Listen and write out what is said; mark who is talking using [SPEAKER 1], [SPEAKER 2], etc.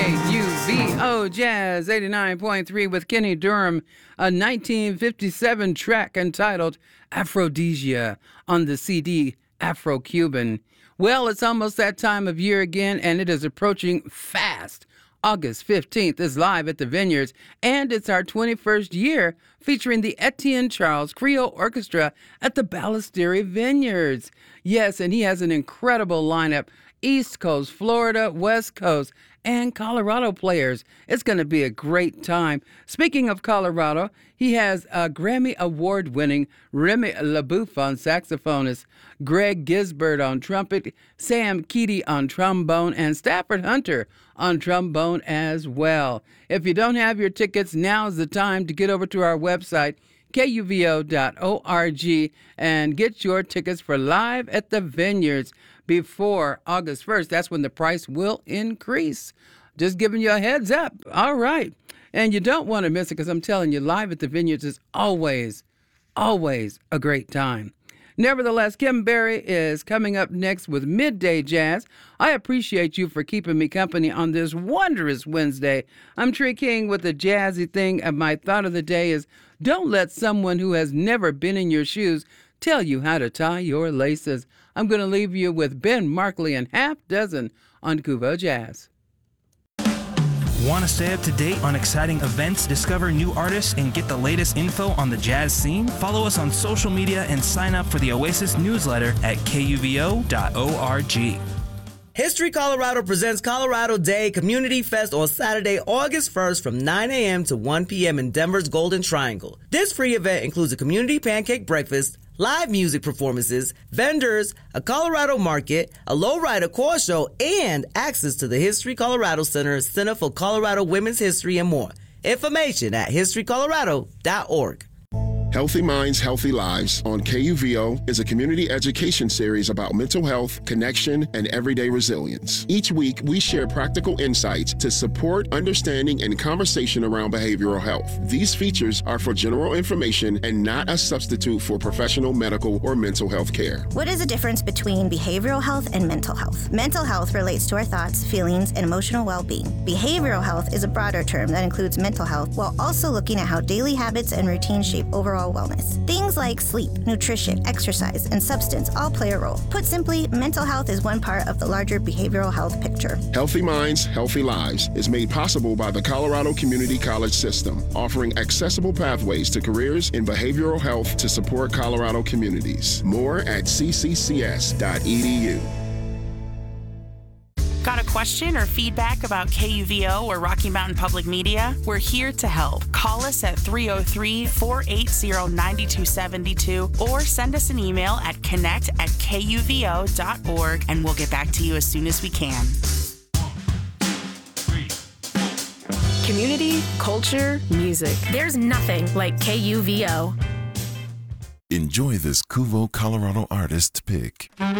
[SPEAKER 1] KUVO Jazz 89.3 with Kenny Durham, a 1957 track entitled Aphrodisia on the CD Afro-Cuban. Well, it's almost that time of year again, and it is approaching fast. August 15th is live at the Vineyards, and it's our 21st year featuring the Etienne Charles Creole Orchestra at the Ballestery Vineyards. Yes, and he has an incredible lineup. East Coast, Florida, West Coast, and Colorado players. It's going to be a great time. Speaking of Colorado, he has a Grammy Award-winning Remy LaBeouf on saxophonist, Greg Gisbert on trumpet, Sam Keaty on trombone, and Stafford Hunter on trombone as well. If you don't have your tickets, now's the time to get over to our website, kuvo.org, and get your tickets for Live at the Vineyards before August 1st. That's when the price will increase. Just giving you a heads up. All right. And you don't want to miss it because I'm telling you, Live at the Vineyards is always a great time. Nevertheless, Kim Berry is coming up next with Midday Jazz. I appreciate you for keeping me company on this wondrous Wednesday. I'm Tree King with the jazzy thing, and my thought of the day is, don't let someone who has never been in your shoes tell you how to tie your laces. I'm going to leave you with Ben Markley and Half Dozen on KUVO Jazz.
[SPEAKER 2] Want to stay up to date on exciting events, discover new artists, and get the latest info on the jazz scene? Follow us on social media and sign up for the Oasis newsletter at kuvo.org.
[SPEAKER 3] History Colorado presents Colorado Day Community Fest on Saturday, August 1st from 9 a.m. to 1 p.m. in Denver's Golden Triangle. This free event includes a community pancake breakfast, live music performances, vendors, a Colorado market, a lowrider car show, and access to the History Colorado Center for Colorado Women's History, and more. Information at historycolorado.org.
[SPEAKER 4] Healthy Minds, Healthy Lives on KUVO is a community education series about mental health, connection, and everyday resilience. Each week, we share practical insights to support understanding and conversation around behavioral health. These features are for general information and not a substitute for professional medical or mental health care.
[SPEAKER 5] What is the difference between behavioral health and mental health? Mental health relates to our thoughts, feelings, and emotional well-being. Behavioral health is a broader term that includes mental health while also looking at how daily habits and routines shape overall wellness. Things like sleep, nutrition, exercise, and substance all play a role. Put simply, mental health is one part of the larger behavioral health picture.
[SPEAKER 4] Healthy Minds, Healthy Lives is made possible by the Colorado Community College System, offering accessible pathways to careers in behavioral health to support Colorado communities. More at cccs.edu.
[SPEAKER 6] Got a question or feedback about KUVO or Rocky Mountain Public Media? We're here to help. Call us at 303-480-9272 or send us an email at connect@kuvo.org, and we'll get back to you as soon as we can.
[SPEAKER 7] Community, culture, music. There's nothing like KUVO.
[SPEAKER 8] Enjoy this KUVO Colorado artist pick.